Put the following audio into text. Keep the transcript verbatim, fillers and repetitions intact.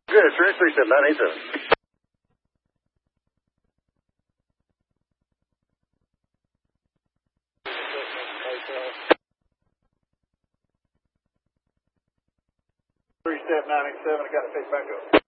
Good, sir. three seven nine eight seven. three seven nine eight seven, I got to take back up.